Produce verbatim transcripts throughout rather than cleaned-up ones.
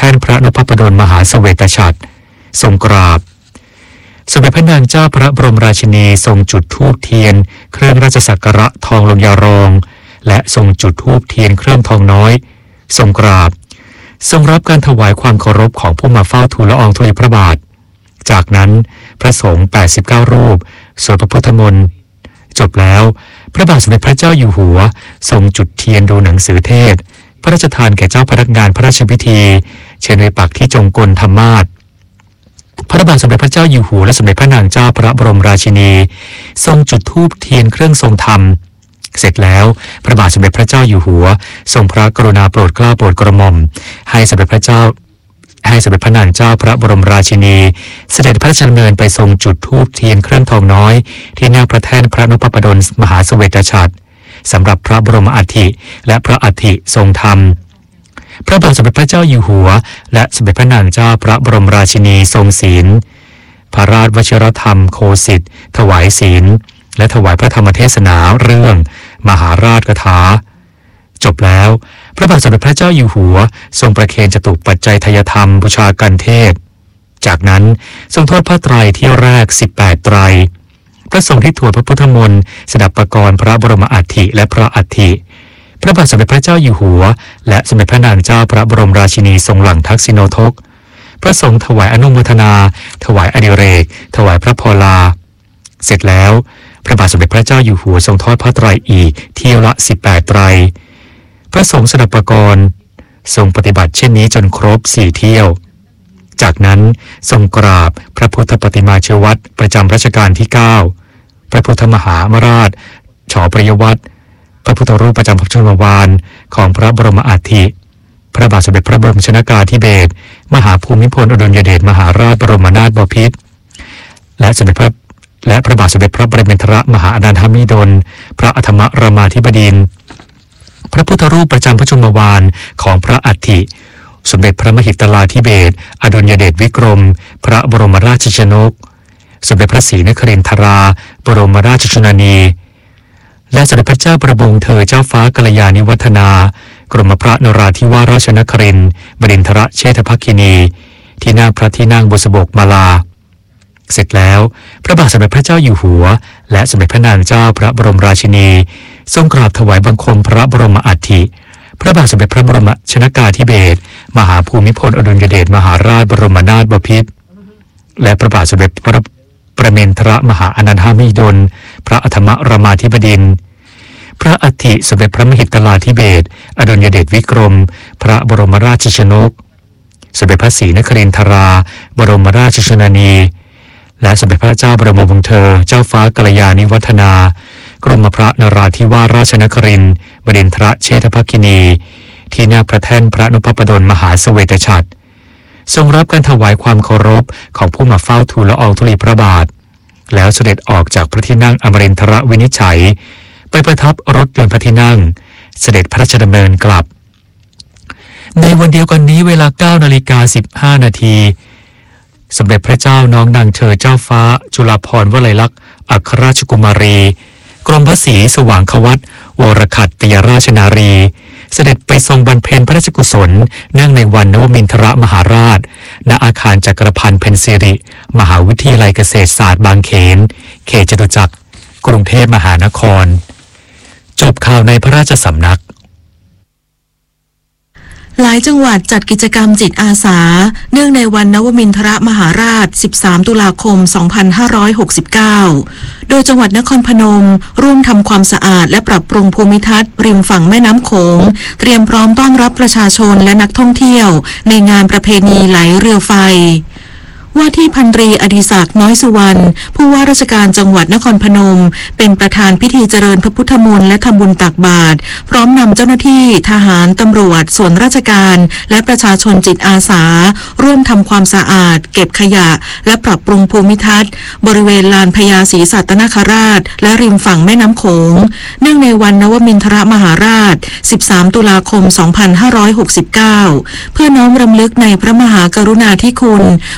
ท่นพระนพดลมหาเสวตฉัตรทรงกราบสมเด็จพระนางเจ้าพระบรมราชินีทรงจุดธูปเทียนเครื่องราชสักการะทองลงยารองและทรงจุดธูปเทียนเครื่องทองน้อยทรงกราบทรงรับการถวายความเคารพของผู้มาเฝ้าทูลละอองธุลีพระบาทจากนั้นพระสงฆ์แปดสิบเก้ารูปสวดพระพุทธมนต์จบแล้วพระบาทสมเด็จพระเจ้าอยู่หัวทรงจุดเทียนดูหนังสือเทศพระราชทานแก่เจ้าพนักงานพระราชพิธีเชิญไปปักที่จงกลธรรมาสน์พระบาทสมเด็จพระเจ้าอยู่หัวและสมเด็จพระนางเจ้าพระบรมราชินีทรงจุดธูปเทียนเครื่องทรงธรรมเสร็จแล้วพระบาทสมเด็จพระเจ้าอยู่หัวทรงพระกรุณาโปรดเกล้าโปรดกระหม่อมให้สมเด็จพระเจ้าให้สมเด็จพระนางเจ้าพระบรมราชินีเสด็จพระราชดำเนินไปทรงจุดธูปเทียนเครื่องทองน้อยที่หน้าพระแท่นพระนพดลมหาเสวตฉัตรสำหรับพระบรมอัฐิและพระอัฐิทรงธรรมพระบาทสมเด็จพระเจ้าอยู่หัวและสมเด็จพระนางเจ้าพระบรมราชินีทรงศีลพระราชวชิรธรรมโคสิทธิ์ถวายศีลและถวายพระธรรมเทศนาเรื่องมหาราชกถาจบแล้วพระบาทสมเด็จพระเจ้าอยู่หัวทรงประเคนจตุปัจจัยทายธรรมบูชากันเทศจากนั้นทรงทอดผ้าไตรที่แรกสิบแปดไตรพระสงฆ์ที่ถวายพระพุทธมนต์สดับประกรณ์พระบรมอัฐิและพระอัฐิพระบาทสมเด็จพระเจ้าอยู่หัวและสมเด็จพระนางเจ้าพระบรมราชินีทรงหลังทักษิโนทกพระสงฆ์ถวายอนุโมทนาถวายอดิเรกถวายพระพลาเสร็จแล้วพระบาทสมเด็จพระเจ้าอยู่หัวทรงทอดผ้าไตรอีกเที่ยวละสิบแปดไตรพระสงฆ์สดับประกรณ์ทรงปฏิบัติเช่นนี้จนครบสี่เที่ยวจากนั้นทรงกราบพระพุทธปฏิมาเชวัตรประจำรัชกาลที่เก้าพระพุทธมหามราชฉปริยวัตรพระพุทธรูปประจำพระชนมวาลของพระบรมอัฐิพระบาทสมเด็จพระบรมชนกาธิเบศรมหาภูมิพลอดุลยเดชมหาราชบรมนาถบพิตรและสมเด็จพระและพระบาทสมเด็จพระปรมินทรมหาอนันทมิดลพระอัฐมรามาธิบดินทร์พระพุทธรูปประจำพระชนมวาลของพระอัฐิสมเด็จพระมหิตลาธิเบศรอดุลยเดชวิกรมพระบรมราชชนกสมเด็จพระศรีนครินทราบรมราชชนนีและสมเด็จพระเจ้าประบงเธอเจ้าฟ้ากัลยาณิวัฒนากรมพระนราธิวาสราชนครินทร์บดินทรเชษฐภัคินีที่หน้าพระที่นั่งบุษบกมาลาเสร็จแล้วพระบาทสมเด็จพระเจ้าอยู่หัวและสมเด็จพระนางเจ้าพระบรมราชินีทรงกราบถวายบังคมพระบรมอัฐิพระบาทสมเด็จพระบรมชนกาธิเบศรมหาภูมิพลอดุลยเดชมหาราชบรมนาถบพิตรและพระบาทสมเด็จพระประเมนทรมหาอนันทมิดลพระอัฐมรามาธิบดินทร์พระอัฐิสมเด็จพระมหิตลาธิเบศรอดุลยเดชวิกรมพระบรมราชชนกสมเด็จพระศรีนครินทราบรมราชชนนีและสมเด็จพระเจ้าบรมวงศ์เธอเจ้าฟ้ากัลยาณิวัฒนากรมพระนราธิวาสราชนครินทร์บดินทรเชษฐภัคินีที่หน้าพระแท่นพระนพดลมหาเสวตฉัตรทรงรับการถวายความเคารพของผู้มาเฝ้าทูลละอองธุลีพระบาทแล้วเสด็จออกจากพระที่นั่งอมรินทรวินิจฉัยไปประทับรถยนต์พระที่นั่งเสด็จพระราชดำเนินกลับในวันเดียวกันนี้เวลา เก้านาฬิกาสิบห้านาทีสมเด็จพระเจ้าน้องนางเธอเจ้าฟ้าจุฬาภรณ์วลัยลักษณ์อัครราชกุมารีกรมพระศรีสว่างควัตรวรคัตติยราชนารีเสด็จไปทรงบำเพ็ญพระราชกุศลเนื่องในวันนวมินทรมหาราชณอาคารจักรพันธ์เพ็ญศิริมหาวิทยาลัยเกษตรศาสตร์บางเขนเขตจตุจักรกรุงเทพมหานครจบข่าวในพระราชสำนักหลายจังหวัดจัดกิจกรรมจิตอาสาเนื่องในวันนวมินทรมหาราชสิบสามตุลาคมสองพันห้าร้อยหกสิบเก้าโดยจังหวัดนครพนมร่วมทำความสะอาดและปรับปรุงภูมิทัศน์ริมฝั่งแม่น้ำโขงเตรียมพร้อมต้อนรับประชาชนและนักท่องเที่ยวในงานประเพณีไหลเรือไฟว่าที่พันตรีอดิศักดิ์น้อยสุวรรณผู้ว่าราชการจังหวัดนครพนมเป็นประธานพิธีเจริญพระพุทธมนต์และทำบุญตักบาตรพร้อมนำเจ้าหน้าที่ทหารตำรวจส่วนราชการและประชาชนจิตอาสาร่วมทำความสะอาดเก็บขยะและปรับปรุงภูมิทัศน์บริเวณลานพญาศรีสัตนคราชและริมฝั่งแม่น้ำโขงเนื่องในวันนวมินทรมหาราชสิบสามตุลาคมสองพันห้าร้อยหกสิบเก้าเพื่อน้อมรำลึกในพระมหากรุณาธิคุณพระบาท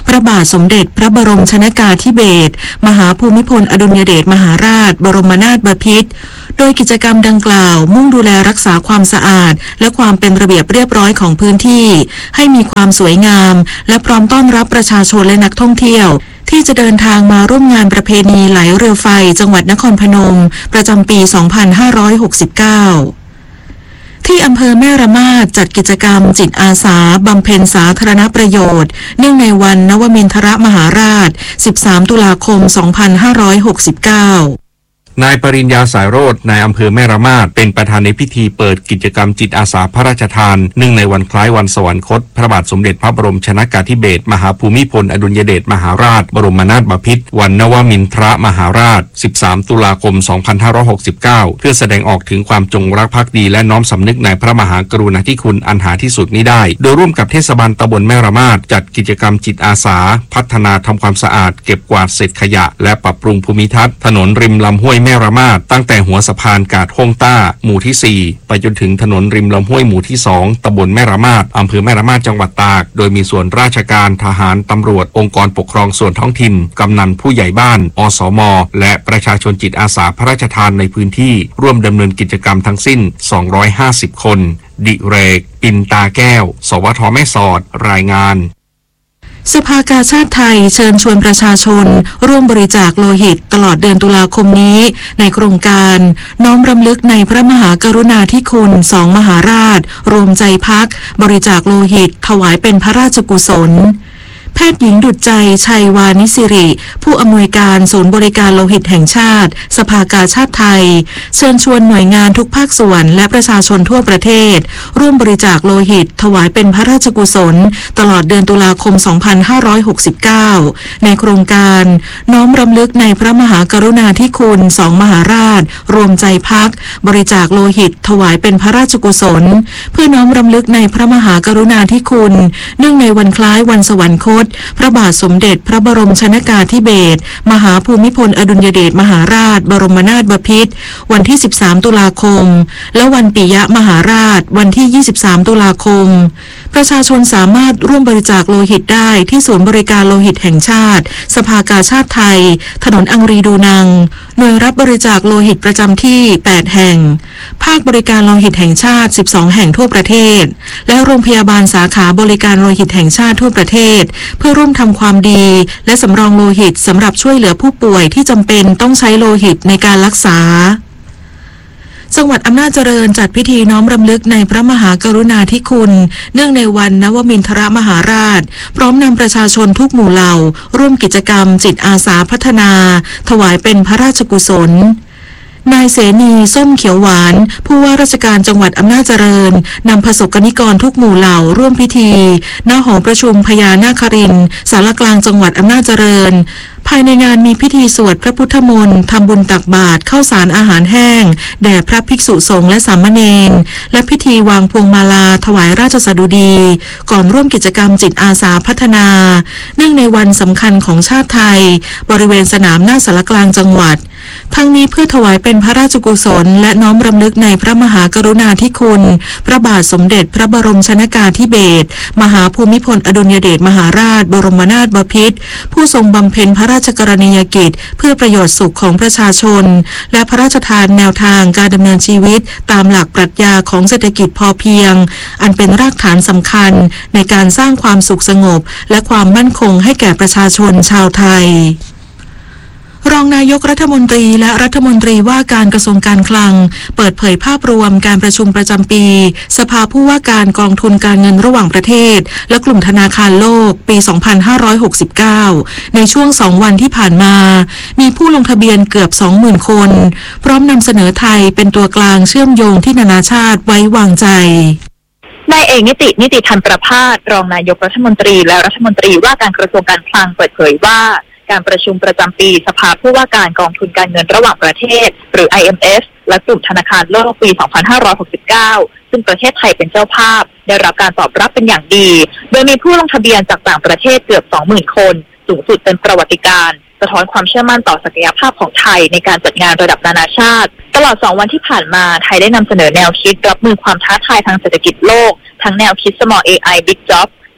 ทสมเด็จพระบรมชนกาธิเบศรมหาภูมิพลอดุลยเดชมหาราชบรมนาถบพิตรโดยกิจกรรมดังกล่าวมุ่งดูแลรักษาความสะอาดและความเป็นระเบียบเรียบร้อยของพื้นที่ให้มีความสวยงามและพร้อมต้อนรับประชาชนและนักท่องเที่ยวที่จะเดินทางมาร่วมงานประเพณีไหลเรือไฟจังหวัดนครพนมประจำปี สองพันห้าร้อยหกสิบเก้า ที่อำเภอแม่ระมาดจัดกิจกรรมจิตอาสาบำเพ็ญสาธารณประโยชน์เนื่องในวันนวมินทรมหาราช สิบสาม ตุลาคม สองพันห้าร้อยหกสิบเก้านายปริญญาสายโรจน์นายอำเภอแม่ระมาดเป็นประธานในพิธีเปิดกิจกรรมจิตอาสาพระราชทานเนื่องในวันคล้ายวันสวรรคตพระบาทสมเด็จพระบรมชนกาธิเบศรมหาภูมิพลอดุลยเดชมหาราชบรมนาถบพิตรวันนวมินทรมหาราช สิบสาม ตุลาคม สองพันห้าร้อยหกสิบเก้า เพื่อแสดงออกถึงความจงรักภักดีและน้อมสำนึกในพระมหากรุณาธิคุณอันหาที่สุดมิได้โดยร่วมกับเทศบาลตำบลแม่ระมาดจัดกิจกรรมจิตอาสาพัฒนาทำความสะอาดเก็บกวาดเศษขยะและปรับปรุงภูมิทัศน์ถนนริมลำห้วยแม่ระมาดตั้งแต่หัวสะพานกาดห้องต้าหมู่ที่สี่ไปจนถึงถนนริมลำห้วยหมู่ที่สองตำบลแม่ระมาดอำเภอแม่ระมาดจังหวัดตากโดยมีส่วนราชการทหารตำรวจองค์กรปกครองส่วนท้องถิ่นกำนันผู้ใหญ่บ้านอสมและประชาชนจิตอาสาพระราชทานในพื้นที่ร่วมดำเนินกิจกรรมทั้งสิ้นสองร้อยห้าสิบคนดิเรกปินตาแก้วสวทแม่สอดรายงานสภากาชาดไทยเชิญชวนประชาชนร่วมบริจาคโลหิตตลอดเดือนตุลาคมนี้ในโครงการน้อมรำลึกในพระมหากรุณาธิคุณสองมหาราชรวมใจพักบริจาคโลหิตถวายเป็นพระราชกุศลแพทย์หญิงดุจใจชัยวานิสิริผู้อำนวยการศูนย์บริการโลหิตแห่งชาติสภากาชาดไทยเชิญชวนหน่วยงานทุกภาคส่วนและประชาชนทั่วประเทศร่วมบริจาคโลหิตถวายเป็นพระราชกุศลตลอดเดือนตุลาคม สองพันห้าร้อยหกสิบเก้า ในโครงการน้อมรำลึกในพระมหากรุณาธิคุณสองมหาราชรวมใจพักบริจาคโลหิตถวายเป็นพระราชกุศลเพื่อน้อมรำลึกในพระมหากรุณาธิคุณเนื่องในวันคล้ายวันสวรรคตพระบาทสมเด็จพระบรมชนกาธิเบศรมหาภูมิพลอดุลยเดชมหาราชบรมนาถบพิตรวันที่สิบสามตุลาคมและวันปิยมหาราชวันที่ยี่สิบสามตุลาคมประชาชนสามารถร่วมบริจาคโลหิตได้ที่ศูนย์บริการโลหิตแห่งชาติสภากาชาดไทยถนนอังรีดูนังหน่วยรับบริจาคโลหิตประจำที่แปดแห่งภาคบริการโลหิตแห่งชาติสิบสองแห่งทั่วประเทศและโรงพยาบาลสาขาบริการโลหิตแห่งชาติทั่วประเทศเพื่อร่วมทำความดีและสำรองโลหิตสำหรับช่วยเหลือผู้ป่วยที่จำเป็นต้องใช้โลหิตในการรักษาจังหวัดอำนาจเจริญจัดพิธีน้อมรำลึกในพระมหากรุณาธิคุณเนื่องในวันนวมินทรมหาราชพร้อมนำประชาชนทุกหมู่เหล่าร่วมกิจกรรมจิตอาสาพัฒนาถวายเป็นพระราชกุศลนายเสนีส้มเขียวหวานผู้ว่าราชการจังหวัดอำนาจเจริญนำประสบกนิกรทุกหมู่เหล่าร่วมพิธีณหอประชุมพญานาครินทร์ศาลากลางจังหวัดอำนาจเจริญภายในงานมีพิธีสวดพระพุทธมนต์ทำบุญตักบาตรข้าวสารอาหารแห้งแด่พระภิกษุสงฆ์และสามเณรและพิธีวางพวงมาลาถวายราชสดุดีก่อนร่วมกิจกรรมจิตอาสาพัฒนาเนื่องในวันสำคัญของชาติไทยบริเวณสนามหน้าศาลากลางจังหวัดทั้งนี้เพื่อถวายเป็นพระราชกุศลและน้อมรำลึกในพระมหากรุณาธิคุณพระบาทสมเด็จพระบรมชนกาธิเบศรมหาภูมิพลอดุลยเดชมหาราชบรมนาถบพิตรผู้ทรงบำเพ็ญพระราชกรณียกิจเพื่อประโยชน์สุขของประชาชนและพระราชทานแนวทางการดำเนินชีวิตตามหลักปรัชญาของเศรษฐกิจพอเพียงอันเป็นรากฐานสำคัญในการสร้างความสุขสงบและความมั่นคงให้แก่ประชาชนชาวไทยรองนายกรัฐมนตรีและรัฐมนตรีว่าการกระทรวงการคลังเปิดเผยภาพรวมการประชุมประจำปีสภาผู้ว่าการกองทุนการเงินระหว่างประเทศและกลุ่มธนาคารโลกปี สองพันห้าร้อยหกสิบเก้า ในช่วงสองวันที่ผ่านมามีผู้ลงทะเบียนเกือบ สองหมื่น คนพร้อมนำเสนอไทยเป็นตัวกลางเชื่อมโยงที่นานาชาติไว้วางใจนายเอกนิตินิติธรรมประภาสรองนายกรัฐมนตรีและรัฐมนตรีว่าการกระทรวงการคลังเปิดเผยว่าการประชุมประจำปีสภาผู้ว่าการกองทุนการเงินระหว่างประเทศหรือ ไอ เอ็ม เอฟ และกลุ่มธนาคารโลกปี สองพันห้าร้อยหกสิบเก้า ซึ่งประเทศไทยเป็นเจ้าภาพได้รับการตอบรับเป็นอย่างดีโดยมีผู้ลงทะเบียนจากต่างประเทศเกือบ สองหมื่น คนสูงสุดเป็นประวัติการณ์สะท้อนความเชื่อมั่นต่อศักยภาพของไทยในการจัดงานระดับนานาชาติตลอดสองวันที่ผ่านมาไทยได้นำเสนอแนวคิดรับมือความท้าทายทางเศรษฐกิจโลกทั้งแนวคิด Small เอ ไอ Big Job ที่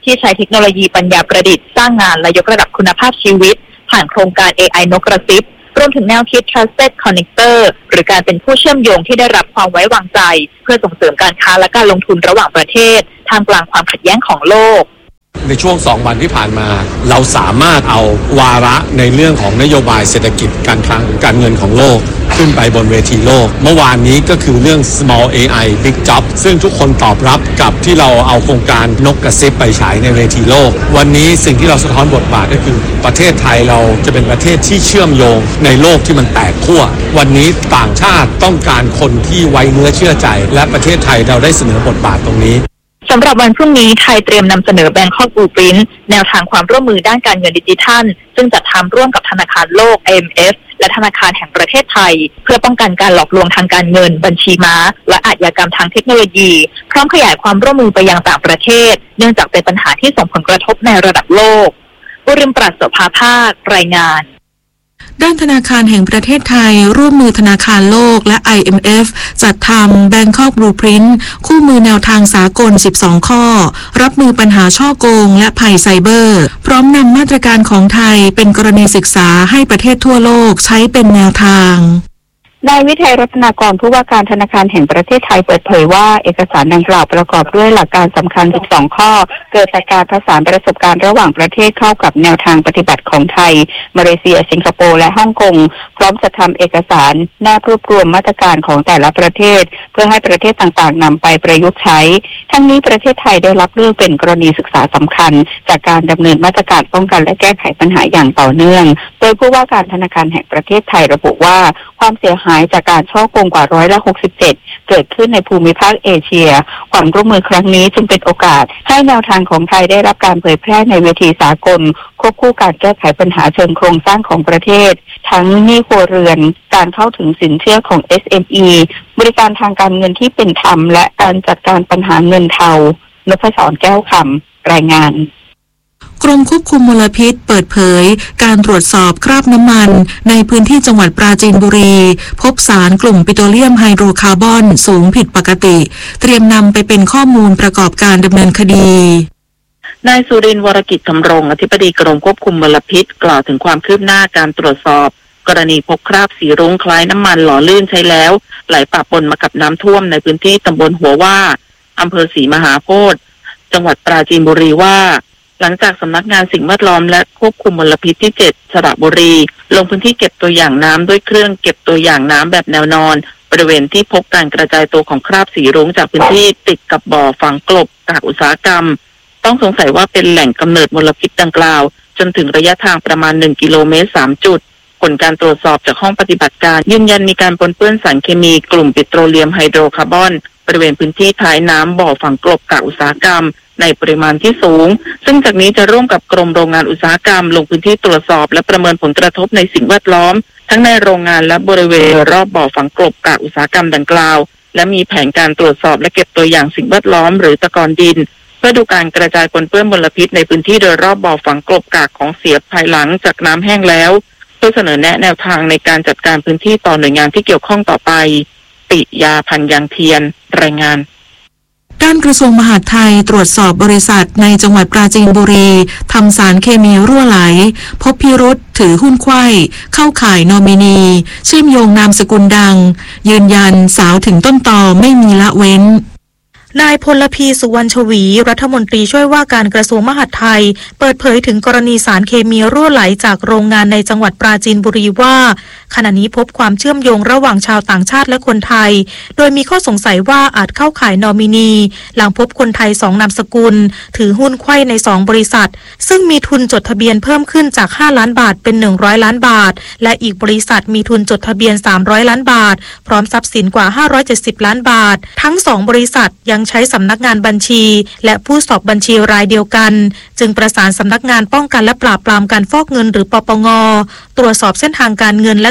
ที่ใช้เทคโนโลยีปัญญาประดิษฐ์สร้างงานและยกระดับคุณภาพชีวิตผ่านโครงการ เอ ไอ นกกระซิบรวมถึงแนวคิด Trusted Connector หรือการเป็นผู้เชื่อมโยงที่ได้รับความไว้วางใจเพื่อส่งเสริมการค้าและการลงทุนระหว่างประเทศท่ามกลางความขัดแย้งของโลกในช่วงสองวันที่ผ่านมาเราสามารถเอาวาระในเรื่องของนโยบายเศรษฐกิจการคลังการเงินของโลกขึ้นไปบนเวทีโลกเมื่อวานนี้ก็คือเรื่อง Small เอ ไอ Big Job ซึ่งทุกคนตอบรับกับที่เราเอาโครงการนกกระซิบไปฉายในเวทีโลกวันนี้สิ่งที่เราสะท้อนบทบาทก็คือประเทศไทยเราจะเป็นประเทศที่เชื่อมโยงในโลกที่มันแตกขั้ววันนี้ต่างชาติต้องการคนที่ไว้เนื้อเชื่อใจและประเทศไทยเราได้เสนอบทบาทตรงนี้สำหรับวันพรุ่งนี้ไทยเตรียมนำเสนอ Bangkok Blueprint แนวทางความร่วมมือด้านการเงินดิจิทัลซึ่งจัดทำร่วมกับธนาคารโลก ไอ เอ็ม เอฟ และธนาคารแห่งประเทศไทยเพื่อป้องกันการหลอกลวงทางการเงินบัญชีม้าและอาชญากรรมทางเทคโนโลยีพร้อมขยายความร่วมมือไปยังต่างประเทศเนื่องจากเป็นปัญหาที่ส่งผลกระทบในระดับโลกบุริมปราศโสภาภาครายงานด้านธนาคารแห่งประเทศไทยร่วมมือธนาคารโลกและ ไอ เอ็ม เอฟ จัดทำ Bangkok Blueprint คู่มือแนวทางสากลสิบสองข้อรับมือปัญหาฉ้อโกงและภัยไซเบอร์พร้อมนำมาตรการของไทยเป็นกรณีศึกษาให้ประเทศทั่วโลกใช้เป็นแนวทางนายวิทัยรัตนากรผู้ว่าการธนาคารแห่งประเทศไทยเปิดเผยว่าเอกสารดังกล่าวประกอบด้วยหลักการสำคัญสิบสองข้อเกิดจากการผสานประสบการณ์ระหว่างประเทศเข้ากับแนวทางปฏิบัติของไทยมาเลเซียสิงคโปร์และฮ่องกงพร้อมจัดทำเอกสารแนบรวบรวมมาตรการของแต่ละประเทศเพื่อให้ประเทศต่างๆนำไปประยุกต์ใช้ทั้งนี้ประเทศไทยได้รับเลือกเป็นกรณีศึกษาสำคัญจากการดำเนินมาตรการป้องกันและแก้ไขปัญหาอย่างต่อเนื่องโดยผู้ว่าการธนาคารแห่งประเทศไทยระบุว่าความเสียหายจากการช่อโกงกว่าร้อยละหกสิบเจ็ดเกิดขึ้นในภูมิภาคเอเชียความร่วมมือครั้งนี้จึงเป็นโอกาสให้แนวทางของไทยได้รับการเผยแพร่ในเวทีสากลควบคู่การแก้ไขปัญหาเชิงโครงสร้างของประเทศทั้งหนี้ครัวเรือนการเข้าถึงสินเชื่อของ เอส เอ็ม อี บริการทางการเงินที่เป็นธรรมและการจัดการปัญหาเงินเทานพศรแก้วคำรายงานกรมควบคุมมลพิษเปิดเผยการตรวจสอบคราบน้ำมันในพื้นที่จังหวัดปราจีนบุรีพบสารกลุ่มปิโตรเลียมไฮโดรคาร์บอนสูงผิดปกติเตรียมนำไปเป็นข้อมูลประกอบการดำเนินคดีนายสุรินทร์วรกิจธำรงอธิบดีกรมควบคุมมลพิษกล่าวถึงความคืบหน้าการตรวจสอบกรณีพบคราบสีรุ้งคล้ายน้ำมันหล่อลื่นใช้แล้วไหลปะปนมากับน้ำท่วมในพื้นที่ตำบลหัวว่าอำเภอศรีมหาโพธิ์จังหวัดปราจีนบุรีว่าหลังจากสำนักงานสิ่งแวดล้อมและควบคุมมลพิษที่เจ็ดสระบุรีลงพื้นที่เก็บตัวอย่างน้ำด้วยเครื่องเก็บตัวอย่างน้ำแบบแนวนอนบริเวณที่พบการกระจายตัวของคราบสีรุ้งจากพื้นที่ติดกับบ่อฝังกลบกากอุตสาหกรรมต้องสงสัยว่าเป็นแหล่งกำเนิดมลพิษดังกล่าวจนถึงระยะทางประมาณหนึ่งกิโลเมตรสามจุดผลการตรวจสอบจากห้องปฏิบัติการยืนยันมีการปนเปื้อนสารเคมีกลุ่มปิโตรเลียมไฮโดรคาร์บอนบริเวณพื้นที่ท้ายน้ำบ่อฝังกลบกากอุตสาหกรรมในปริมาณที่สูงซึ่งจากนี้จะร่วมกับกรมโรงงานอุตสาหกรรมลงพื้นที่ตรวจสอบและประเมินผลกระทบในสิ่งแวดล้อมทั้งในโรงงานและบริเวณรอบบ่อฝังกลบกากอุตสาหกรรมดังกล่าวและมีแผนการตรวจสอบและเก็บตัวอย่างสิ่งแวดล้อมหรือตะกอนดินเพื่อดูการกระจายปนเปื้อนมลพิษในพื้นที่โดยรอบบ่อฝังกลบกากของเสียภายหลังจากน้ำแห้งแล้วเพื่อเสนอแนะแนวทางในการจัดการพื้นที่ต่อหน่วยงานที่เกี่ยวข้องต่อไปปิยาพันยังเทียนรายงานด้านกระทรวงมหาดไทยตรวจสอบบริษัทในจังหวัดปราจีนบุรีทำสารเคมีรั่วไหลพบพิรุษถือหุ้นไขว้เข้าข่ายนอมินีเชื่อมโยงนามสกุลดังยืนยันสาวถึงต้นตอไม่มีละเว้นนายพลพีสุวรรณชวีรัฐมนตรีช่วยว่าการกระทรวงมหาดไทยเปิดเผยถึงกรณีสารเคมีรั่วไหลจากโรงงานในจังหวัดปราจีนบุรีว่าขณะนี้พบความเชื่อมโยงระหว่างชาวต่างชาติและคนไทยโดยมีข้อสงสัยว่าอาจเข้าข่ายนอมินีหลังพบคนไทยสองนามสกุลถือหุ้นไขว้ในสองบริษัทซึ่งมีทุนจดทะเบียนเพิ่มขึ้นจากห้าล้านบาทเป็นหนึ่งร้อยล้านบาทและอีกบริษัทมีทุนจดทะเบียนสามร้อยล้านบาทพร้อมทรัพย์สินกว่าห้าร้อยเจ็ดสิบล้านบาททั้งสองบริษัทยังใช้สำนักงานบัญชีและผู้สอบบัญชีรายเดียวกันจึงประสานสำนักงานป้องกันและปราบปรามการฟอกเงินหรือปปงตรวจสอบเส้นทางการเงินและ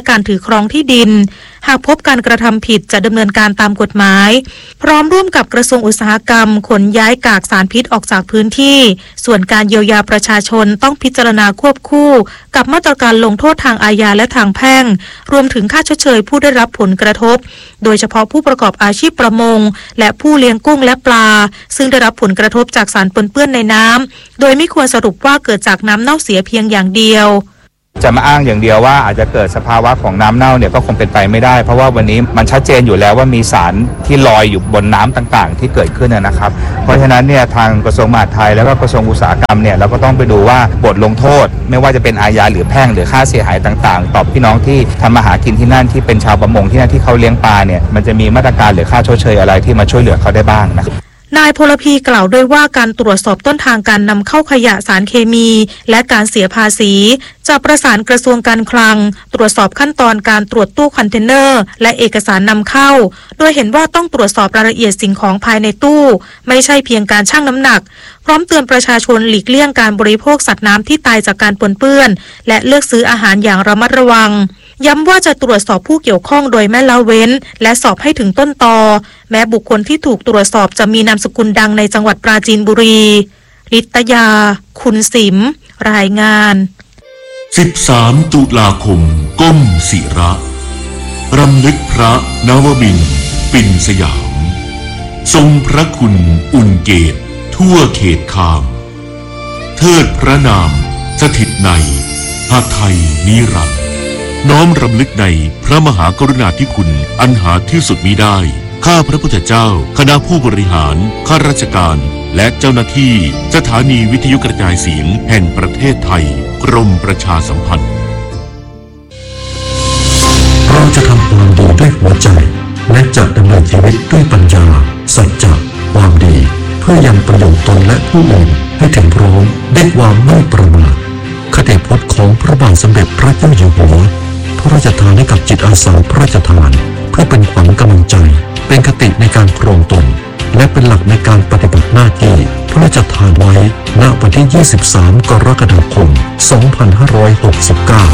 การถือครองที่ดินหากพบการกระทำผิดจะดำเนินการตามกฎหมายพร้อมร่วมกับกระทรวงอุตสาหกรรมขนย้ายกากสารพิษออกจากพื้นที่ส่วนการเยียวยาประชาชนต้องพิจารณาควบคู่กับมาตรการลงโทษทางอาญาและทางแพ่งรวมถึงค่าชดเชยผู้ได้รับผลกระทบโดยเฉพาะผู้ประกอบอาชีพประมงและผู้เลี้ยงกุ้งและปลาซึ่งได้รับผลกระทบจากสารปนเปื้อนในน้ำโดยไม่ควรสรุปว่าเกิดจากน้ำเน่าเสียเพียงอย่างเดียวจะมาอ้างอย่างเดียวว่าอาจจะเกิดสภาวะของน้ำเน่าเนี่ยก็คงเป็นไปไม่ได้เพราะว่าวันนี้มันชัดเจนอยู่แล้วว่ามีสารที่ลอยอยู่บนน้ำต่างๆที่เกิดขึ้นนะครับเพราะฉะนั้นเนี่ยทางกระทรวงมหาดไทยแล้วก็กระทรวงอุตสาหกรรมเนี่ยเราก็ต้องไปดูว่าบทลงโทษไม่ว่าจะเป็นอาญาหรือแพ่งหรือค่าเสียหายต่างๆต่อพี่น้องที่ทำมาหากินที่นั่นที่เป็นชาวประมงที่นั่นที่เขาเลี้ยงปลาเนี่ยมันจะมีมาตรการหรือค่าชดเชยอะไรที่มาช่วยเหลือเขาได้บ้างนะครับนายพลพีกล่าวด้วยว่าการตรวจสอบต้นทางการนำเข้าขยะสารเคมีและการเสียภาษีจะประสานกระทรวงการคลังตรวจสอบขั้นตอนการตรวจตู้คอนเทนเนอร์และเอกสารนำเข้าโดยเห็นว่าต้องตรวจสอบรายละเอียดสิ่งของภายในตู้ไม่ใช่เพียงการชั่งน้ำหนักพร้อมเตือนประชาชนหลีกเลี่ยงการบริโภคสัตว์น้ำที่ตายจากการปนเปื้อนและเลือกซื้ออาหารอย่างระมัดระวังย้ำว่าจะตรวจสอบผู้เกี่ยวข้องโดยไม่ละเว้นและสอบให้ถึงต้นตอแม้บุคคลที่ถูกตรวจสอบจะมีนามสกุลดังในจังหวัดปราจีนบุรีฤตยาคุณสิมรายงานสิบสามตุลาคมก้มศิระรำลึกพระนวมินทร์ปิ่นสยามทรงพระคุณอุ่นเกตทั่วเขตคามเทิดพระนามสถิตในหาไทยนิรันดร์น้อมรำลึกในพระมหากรุณาธิคุณอันหาที่สุดมิได้ข้าพระพุทธเจ้าคณะผู้บริหารข้าราชการและเจ้าหน้าที่สถานีวิทยุกระจายเสียงแห่งประเทศไทยกรมประชาสัมพันธ์เราจะทำความดีด้วยหัวใจและจะดำเนินชีวิตด้วยปัญญาสัจจะความดีเพื่อยังประโยชน์ตนและผู้อื่นให้ถึงพร้อมด้วยความไม่ประมาทคติพจน์ของพระบาทสมเด็จพระเจ้าอยู่หัวพระราชทานให้กับจิตอาสาพระราชทานเพื่อเป็นขวัญกำลังใจเป็นคติในการครองตนและเป็นหลักในการปฏิบัติหน้าที่พระราชทานไว้ณวันที่ยี่สิบสามกรกฎาคมสองพันห้าร้อยหกสิบเก้า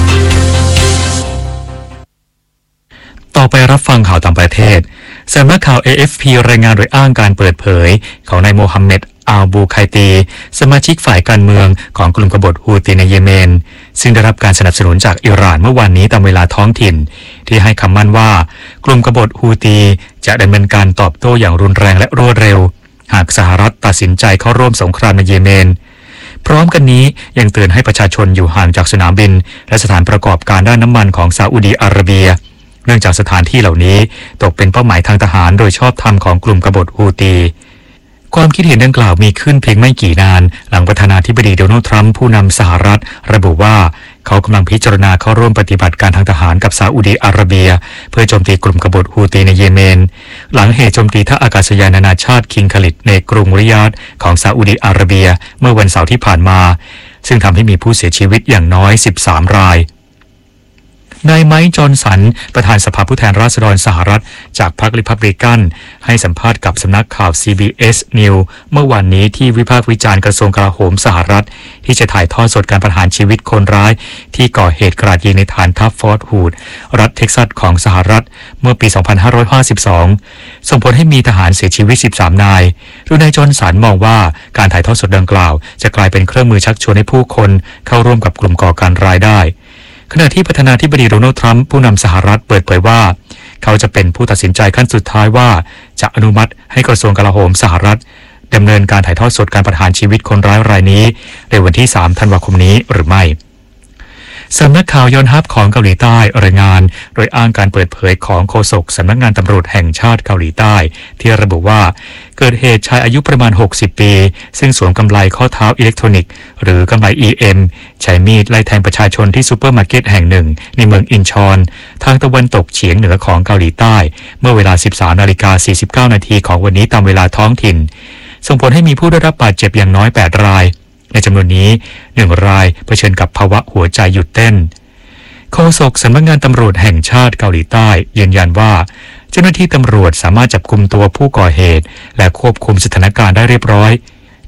ต่อไปรับฟังข่าวต่างประเทศสำนักข่าว เอ เอฟ พี รายงานโดยอ้างการเปิดเผยของนายโมฮัมเหม็ดอัลบูไคตีสมาชิกฝ่ายการเมืองของกลุ่มกบฏฮูตีในเยเมนซึ่งได้รับการสนับสนุนจากอิหร่านเมื่อวานนี้ตามเวลาท้องถิ่นที่ให้คำมั่นว่ากลุ่มกบฏฮูตีจะดำเนินการตอบโต้อย่างรุนแรงและรวดเร็วหากสหรัฐตัดสินใจเข้าร่วมสงครามในเยเมนพร้อมกันนี้ยังเตือนให้ประชาชนอยู่ห่างจากสนามบินและสถานประกอบการด้านน้ำมันของซาอุดีอาระเบียเนื่องจากสถานที่เหล่านี้ตกเป็นเป้าหมายทางทหารโดยชอบธรรมของกลุ่มกบฏฮูตีความคิดเห็นดังกล่าวมีขึ้นเพียงไม่กี่นานหลังประธานาธิบดีโดนัลด์ทรัมป์ผู้นำสหรัฐระบุว่าเขากำลังพิจารณาเข้าร่วมปฏิบัติการทางทหารกับซาอุดีอาระเบียเพื่อโจมตีกลุ่มกบฏฮูตีในเยเมนหลังเหตุโจมตีท่าอากาศยานนานาชาติคิงคาลิดในกรุงริยาดของซาอุดีอาระเบียเมื่อวันเสาร์ที่ผ่านมาซึ่งทำให้มีผู้เสียชีวิตอย่างน้อยสิบสามรายนายไมค์จอห์นสันประธานสภาผู้แทนราษฎรสหรัฐจากพรรคริพับลิกันให้สัมภาษณ์กับสำนักข่าว ซี บี เอส News เมื่อวานนี้ที่วิพากษ์วิจารณ์กระทรวงกลาโหมสหรัฐที่จะถ่ายทอดสดการประหารชีวิตคนร้ายที่ก่อเหตุกราดยิงในฐานทัพฟอร์ตฮูดรัฐเท็กซัสของสหรัฐเมื่อปี สองพันห้าร้อยห้าสิบสอง ส่งผลให้มีทหารเสียชีวิตสิบสามนายโดยนายจอห์นสันมองว่าการถ่ายทอดสดดังกล่าวจะกลายเป็นเครื่องมือชักชวนให้ผู้คนเข้าร่วมกับกลุ่มก่อการร้ายได้ขณะที่ประธานาธิบดีโดนัลด์ทรัมป์ผู้นำสหรัฐเปิดเผยว่าเขาจะเป็นผู้ตัดสินใจขั้นสุดท้ายว่าจะอนุมัติให้กระทรวงกลาโหมสหรัฐดำเนินการถ่ายทอดสดการประหารชีวิตคนร้ายรายนี้ในวันที่สามธันวาคมนี้หรือไม่สำนักข่าวยอนฮับของเกาหลีใต้รายงานโดยอ้างการเปิดเผยของโฆษกสำนักงานตำรวจแห่งชาติเกาหลีใต้ที่ระบุว่าเกิดเหตุชายอายุประมาณหกสิบปีซึ่งสวมกำไลข้อเท้าอิเล็กทรอนิกส์หรือกำไล อี เอ็ม ใช้มีดไล่แทงประชาชนที่ซูเปอร์มาร์เก็ตแห่งหนึ่งในเมืองอินชอนทางตะวันตกเฉียงเหนือของเกาหลีใต้เมื่อเวลา สิบสามนาฬิกาสี่สิบเก้านาทีของวันนี้ตามเวลาท้องถิ่นส่งผลให้มีผู้ได้รับบาดเจ็บอย่างน้อยแปดรายในจำนวนนี้หนึ่งรายเผชิญกับภาวะหัวใจหยุดเต้นโฆษกสำนักงานตำรวจแห่งชาติเกาหลีใต้ยืนยันว่าเจ้าหน้าที่ตำรวจสามารถจับกุมตัวผู้ก่อเหตุและควบคุมสถานการณ์ได้เรียบร้อย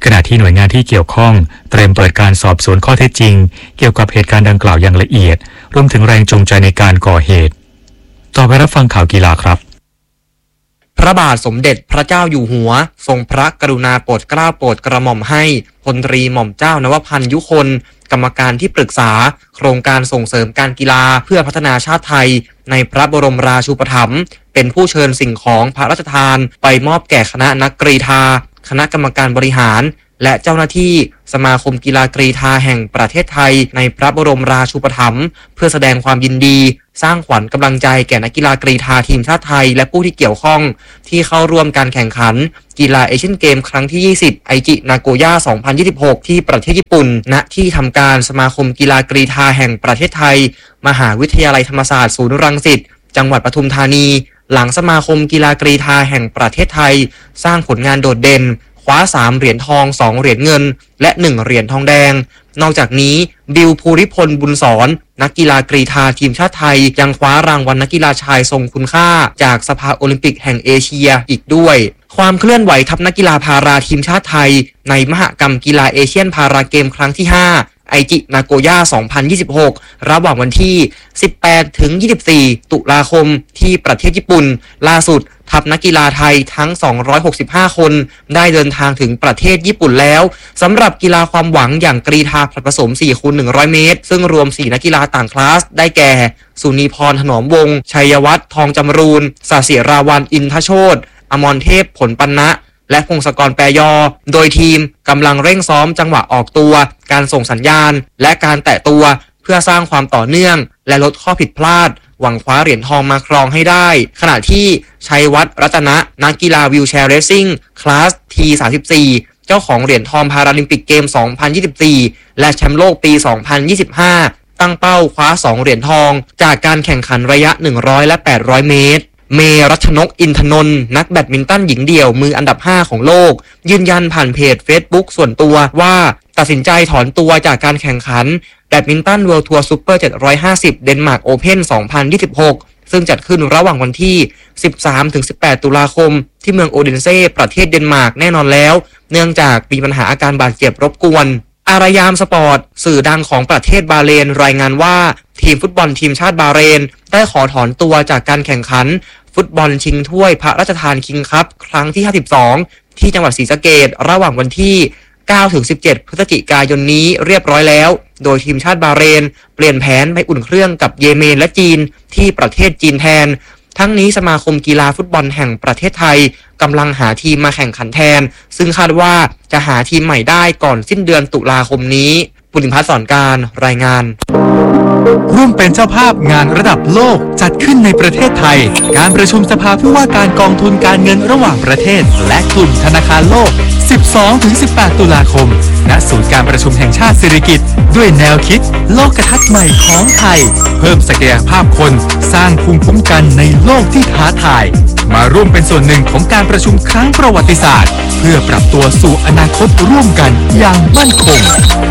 ขณะที่หน่วยงานที่เกี่ยวข้องเตรียมเปิดการสอบสวนข้อเท็จจริงเกี่ยวกับเหตุการณ์ดังกล่าวอย่างละเอียดรวมถึงแรงจูงใจในการก่อเหตุต่อไปรับฟังข่าวกีฬาครับพระบาทสมเด็จพระเจ้าอยู่หัวทรงพระกรุณาโปรดเกล้าโปรดกระหม่อมให้พลตรีหม่อมเจ้านวพันธ์ยุคนกรรมการที่ปรึกษาโครงการส่งเสริมการกีฬาเพื่อพัฒนาชาติไทยในพระบรมราชูปถัมภ์เป็นผู้เชิญสิ่งของพระราชทานไปมอบแก่คณะนักกรีฑาคณะกรรมการบริหารและเจ้าหน้าที่สมาคมกีฬากรีฑาแห่งประเทศไทยในพระบรมราชูปถัมภ์เพื่อแสดงความยินดีสร้างขวัญกำลังใจแก่นักกีฬากรีฑาทีมชาติไทยและผู้ที่เกี่ยวข้องที่เข้าร่วมการแข่งขันกีฬาเอเชียนเกมครั้งที่ยี่สิบไอจินาโกย่าสองพันยี่สิบหกที่ประเทศญี่ปุ่นณที่ทำการสมาคมกีฬากรีฑาแห่งประเทศไทยมหาวิทยาลัยธรรมศาสตร์ศูนย์รังสิตจังหวัดปทุมธานีหลังสมาคมกีฬากรีฑาแห่งประเทศไทยสร้างผลงานโดดเด่นคว้าสามเหรียญทองสองเหรียญเงินและหนึ่งเหรียญทองแดงนอกจากนี้บิลภูริพลบุญสอนนักกีฬากรีฑาทีมชาติไทยยังคว้ารางวัลนักกีฬาชายทรงคุณค่าจากสภาโอลิมปิกแห่งเอเชียอีกด้วยความเคลื่อนไหวทัพนักกีฬาพาราทีมชาติไทยในมหกรรมกีฬาเอเชียนพาราเกมครั้งที่ห้าไอจินาโกย่าสองพันยี่สิบหกระหว่างวันที่สิบแปดถึงยี่สิบสี่ตุลาคมที่ประเทศญี่ปุ่นล่าสุดทัพนักกีฬาไทยทั้งสองร้อยหกสิบห้าคนได้เดินทางถึงประเทศญี่ปุ่นแล้วสำหรับกีฬาความหวังอย่างกรีฑาผลัดผสม สี่คูณหนึ่งร้อย เมตรซึ่งรวมสี่นักกีฬาต่างคลาสได้แก่สุนีพรถนอมวงศ์ชัยวัฒน์ทองจำรูนศาสิราวัลย์อินทโชติอมรเทพผลปันนะและพงศกรแปรยอโดยทีมกำลังเร่งซ้อมจังหวะออกตัวการส่งสัญญาณและการแตะตัวเพื่อสร้างความต่อเนื่องและลดข้อผิดพลาดหวังคว้าเหรียญทองมาครองให้ได้ขณะที่ชัยวัฒน์รัตนะนักกีฬาวีลแชร์เรซซิ่งคลาส ที สามสิบสี่ เจ้าของเหรียญทองพาราลิมปิกเกม สองพันยี่สิบสี่ และแชมป์โลกปี สองพันยี่สิบห้า ตั้งเป้าคว้าสองเหรียญทองจากการแข่งขันระยะหนึ่งร้อยและแปดร้อยเมตรเมรัชนกอินทนนท์นักแบดมินตันหญิงเดี่ยวมืออันดับห้าของโลกยืนยันผ่านเพจ Facebook ส่วนตัวว่าตัดสินใจถอนตัวจากการแข่งขันแบดมินตันเวิลด์ทัวร์ซูเปอร์เจ็ดร้อยห้าสิบเดนมาร์กโอเพ่นสองพันยี่สิบหกซึ่งจัดขึ้นระหว่างวันที่ สิบสามถึงสิบแปด ตุลาคมที่เมืองโอเดนเซ่ประเทศเดนมาร์กแน่นอนแล้วเนื่องจากมีปัญหาอาการบาดเจ็บรบกวนอารยามสปอร์ตสื่อดังของประเทศบาห์เรนรายงานว่าทีมฟุตบอลทีมชาติบาห์เรนได้ขอถอนตัวจากการแข่งขันฟุตบอลชิงถ้วยพระราชทานคิงส์คัพครั้งที่ห้าสิบสองที่จังหวัดศรีสะเกษระหว่างวันที่เก้าถึงสิบเจ็ด พฤศจิกายนนี้เรียบร้อยแล้วโดยทีมชาติบาห์เรนเปลี่ยนแผนไปอุ่นเครื่องกับเยเมนและจีนที่ประเทศจีนแทนทั้งนี้สมาคมกีฬาฟุตบอลแห่งประเทศไทยกำลังหาทีมมาแข่งขันแทนซึ่งคาดว่าจะหาทีมใหม่ได้ก่อนสิ้นเดือนตุลาคมนี้ปุณิพัฒน์สอนการรายงานร่วมเป็นเจ้าภาพงานระดับโลกจัดขึ้นในประเทศไทยการประชุมสภาผู้ว่าการกองทุนการเงินระหว่างประเทศและกลุ่มธนาคารโลก สิบสองถึงสิบแปด ตุลาคมณศูนย์การประชุมแห่งชาติสิริกิติ์ด้วยแนวคิดโลกทัศน์ใหม่ของไทยเพิ่มศักยภาพคนสร้างภูมิคุ้มกันในโลกที่ท้าทายมาร่วมเป็นส่วนหนึ่งของการประชุมครั้งประวัติศาสตร์เพื่อปรับตัวสู่อนาคตร่วมกันอย่างมั่นคง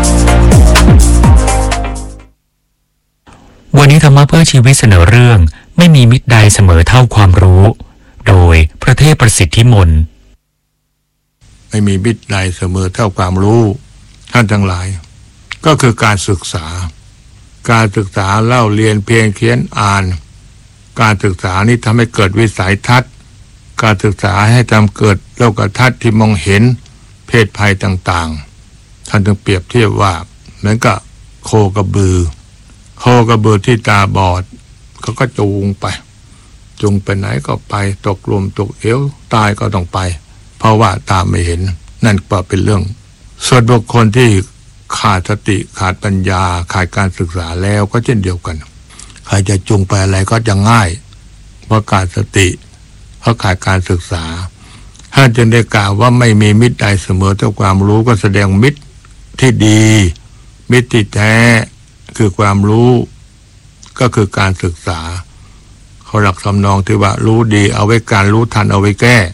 วันนี้ธรรมะเพื่อชีวิตเสนอเรื่องไม่มีมิตรใดเสมอเท่าความรู้โดยพระเทพประสิทธิมนต์ไม่มีมิตรใดเสมอเท่าความรู้ท่านทั้งหลายก็คือการศึกษาการศึกษาเล่าเรียนเพียงเขียนอ่านการศึกษานี้ทำให้เกิดวิสัยทัศน์การศึกษาให้ทำเกิดโลกทัศน์ที่มองเห็นเพศภัยต่างๆท่านจึงเปรียบเทียบว่าเหมือนกับโคกระบือโคกระบือที่ตาบอดเขาก็จูงไปจูงไปไหนก็ไปตกลมตกเอวตายก็ต้องไปเพราะว่าตาไม่เห็นนั่นก็เป็นเรื่องส่วนบุคคลที่ขาดสติขาดปัญญาขาดการศึกษาแล้วก็เช่นเดียวกันใครจะจูงไปอะไรก็จะง่ายเพราะขาดสติเพราะขาดการศึกษาท่านจึงได้กล่าวว่าไม่มีมิตรใดเสมอเท่าความรู้ก็แสดงมิตรที่ดีมิตรที่แท้คือความรู้ก็คือการศึกษาเขาหลักสำนองที่ว่ารู้ดีเอาไว้การรู้ทันเอาไว้แก้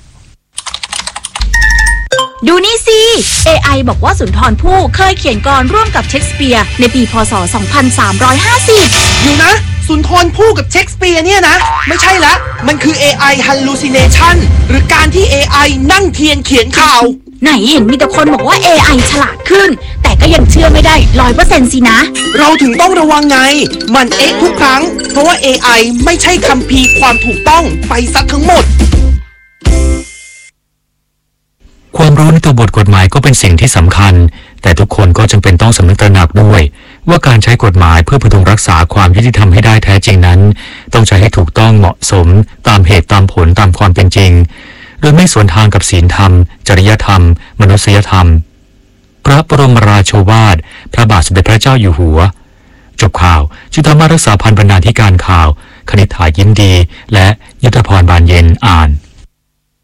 ดูนี่สิ เอ ไอ บอกว่าสุนทรภู่เคยเขียนกลอนร่วมกับเชคสเปียร์ในปีพ.ศ. สองพันสามร้อยห้าสิบอยู่นะสุนทรภู่กับเชคสเปียร์เนี่ยนะไม่ใช่ละมันคือ เอ ไอ hallucination หรือการที่ เอ ไอ นั่งเทียนเขียนข่าวไหนเห็นมีแต่คนบอกว่า เอ ไอ ฉลาดขึ้น แต่ก็ยังเชื่อไม่ได้ร้อยเปอร์เซ็นต์สินะเราถึงต้องระวังไง มันเอ๊ะทุกครั้ง เพราะว่า เอ ไอ ไม่ใช่คัมภีร์ความถูกต้องไปซะทั้งหมดความรู้ในตัวบทกฎหมายก็เป็นสิ่งที่สำคัญแต่ทุกคนก็จำเป็นต้องสำนึกตระหนักด้วยว่าการใช้กฎหมายเพื่อพดุงรักษาความยุติธรรมให้ได้แท้จริงนั้นต้องใช้ให้ถูกต้องเหมาะสมตามเหตุตามผลตามความเป็นจริงโดยไม่สวนทางกับศีลธรรมจริยธรรมมนุษยธรรมพระบรมราโชวาทพระบาทสมเด็จพระเจ้าอยู่หัวจบข่าวจุฑามารักษาพันธ์บรรณาธิการข่าวคณิษฐายิ้มดีและยุทธพรบานเย็นอ่าน